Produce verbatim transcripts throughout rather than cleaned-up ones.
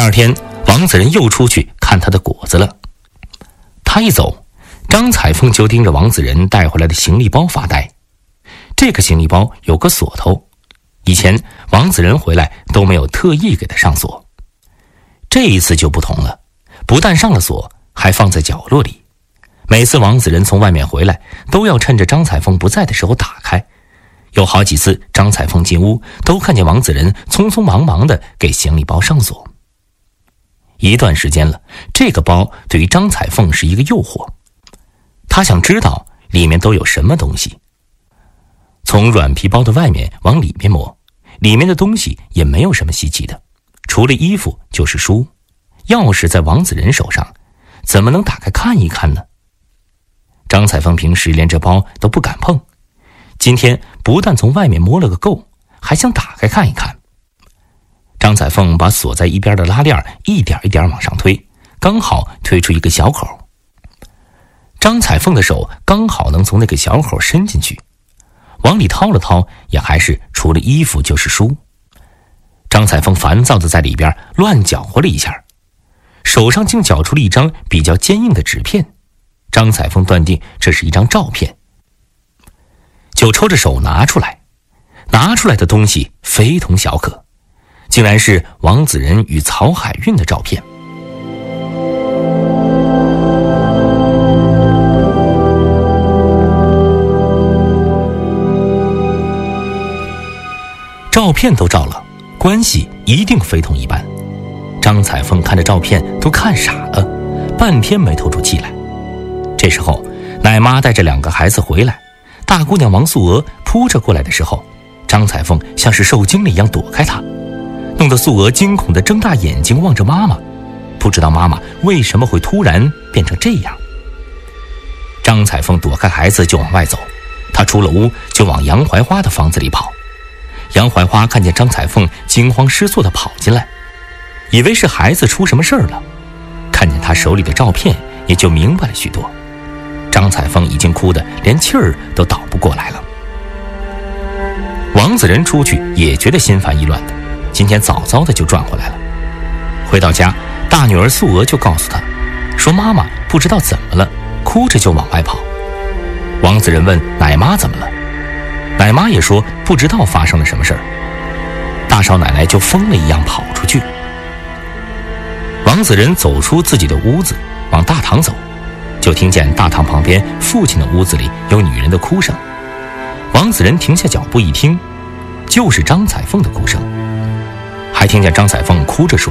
二天，王子仁又出去看他的果子了。他一走，张彩凤就盯着王子仁带回来的行李包发呆。这个行李包有个锁头，以前王子仁回来都没有特意给他上锁，这一次就不同了，不但上了锁，还放在角落里。每次王子仁从外面回来，都要趁着张彩凤不在的时候打开。有好几次张彩凤进屋，都看见王子仁匆匆忙忙地给行李包上锁。一段时间了，这个包对于张彩凤是一个诱惑，她想知道里面都有什么东西。从软皮包的外面往里面摸，里面的东西也没有什么稀奇的，除了衣服就是书，钥匙在王子仁手上，怎么能打开看一看呢？张彩凤平时连这包都不敢碰，今天不但从外面摸了个够，还想打开看一看。张彩凤把锁在一边的拉链一点一点往上推，刚好推出一个小口。张彩凤的手刚好能从那个小口伸进去，往里掏了掏，也还是除了衣服就是书。张彩凤烦躁地在里边乱搅和了一下，手上竟搅出了一张比较坚硬的纸片。张彩凤断定这是一张照片，就抽着手拿出来。拿出来的东西非同小可，竟然是王子仁与曹海运的照片。照片都照了，关系一定非同一般。张彩凤看着照片都看傻了，半天没透出气来。这时候奶妈带着两个孩子回来，大姑娘王素娥扑着过来的时候，张彩凤像是受惊了一样躲开她，弄得素娥惊恐地睁大眼睛望着妈妈，不知道妈妈为什么会突然变成这样。张彩凤躲开孩子就往外走，她出了屋就往杨槐花的房子里跑。杨槐花看见张彩凤惊慌失措地跑进来，以为是孩子出什么事儿了，看见她手里的照片也就明白了许多。张彩凤已经哭得连气儿都倒不过来了。王子仁出去也觉得心烦意乱的，今天早早的就转回来了。回到家，大女儿素娥就告诉他说妈妈不知道怎么了，哭着就往外跑。王子仁问奶妈怎么了，奶妈也说不知道发生了什么事儿。大少奶奶就疯了一样跑出去。王子仁走出自己的屋子，往大堂走，就听见大堂旁边父亲的屋子里有女人的哭声。王子仁停下脚步一听，就是张彩凤的哭声，还听见张彩凤哭着说，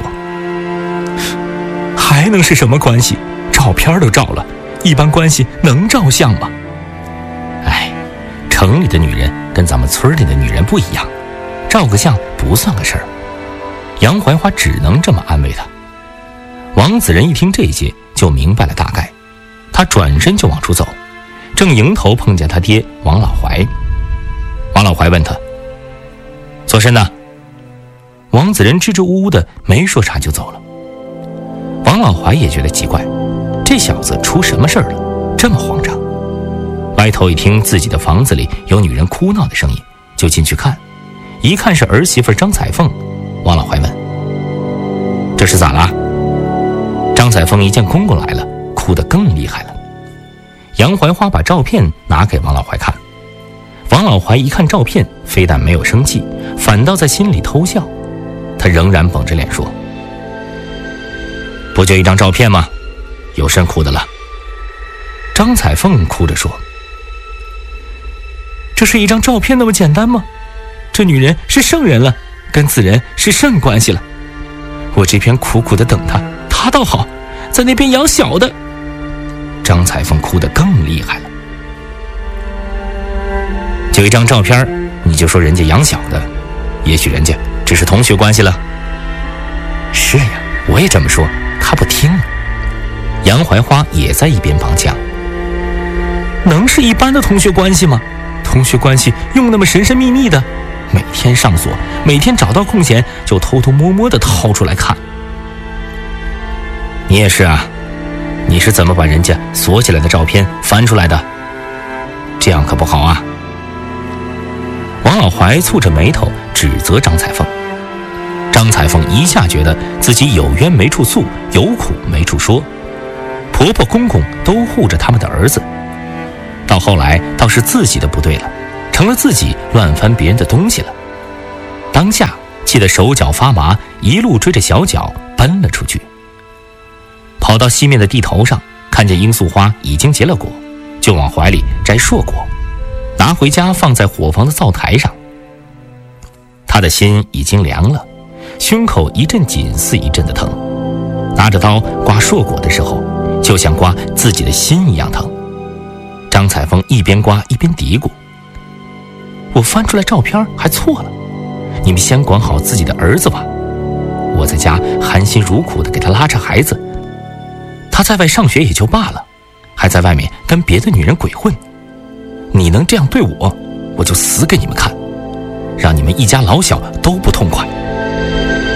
还能是什么关系，照片都照了，一般关系能照相吗？哎，城里的女人跟咱们村里的女人不一样，照个相不算个事儿。杨槐花只能这么安慰她。王子仁一听这些就明白了大概，他转身就往出走，正迎头碰见他爹王老怀。王老怀问他，做甚呢？王子仁支支吾吾的没说啥就走了。王老怀也觉得奇怪，这小子出什么事儿了，这么慌张。歪头一听自己的房子里有女人哭闹的声音，就进去看，一看是儿媳妇张彩凤。王老怀问，这是咋啦？张彩凤一见公公来了，哭得更厉害了。杨槐花把照片拿给王老怀看，王老怀一看照片，非但没有生气，反倒在心里偷笑。他仍然绷着脸说，不就一张照片吗？有甚哭的了？张彩凤哭着说，这是一张照片那么简单吗？这女人是圣人了，跟此人是甚关系了？我这边苦苦的等她，她倒好，在那边养小的。张彩凤哭得更厉害了。就一张照片，你就说人家养小的，也许人家只是同学关系了。是呀，我也这么说，他不听。杨槐花也在一边帮腔，能是一般的同学关系吗？同学关系用那么神神秘秘的，每天上锁，每天找到空闲就偷偷摸摸的掏出来看。你也是啊，你是怎么把人家锁起来的照片翻出来的？这样可不好啊。王老怀蹙着眉头指责张彩凤。 张彩凤一下觉得自己有冤没处诉，有苦没处说，婆婆公公都护着他们的儿子，到后来倒是自己的不对了，成了自己乱翻别人的东西了。当下气得手脚发麻，一路追着小脚奔了出去。跑到西面的地头上，看见罂粟花已经结了果，就往怀里摘硕果，拿回家放在火房的灶台上。他的心已经凉了，胸口一阵紧似一阵的疼，拿着刀刮硕果的时候，就像刮自己的心一样疼。张彩凤一边刮一边嘀咕：我翻出来照片还错了，你们先管好自己的儿子吧。我在家含辛茹苦地给他拉扯孩子，他在外上学也就罢了，还在外面跟别的女人鬼混。你能这样对我，我就死给你们看，让你们一家老小都不痛快。